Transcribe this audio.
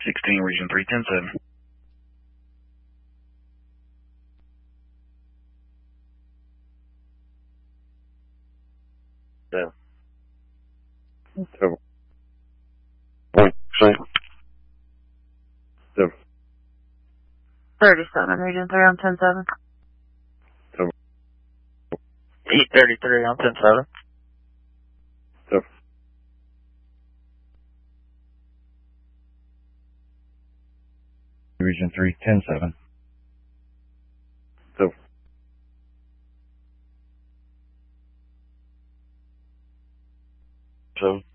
16, Region 3, 10-7. Yeah. Seven. Point, say. 37, Region 3 on 10-7. 833 on 10-7. Region 3, 10-7. 7.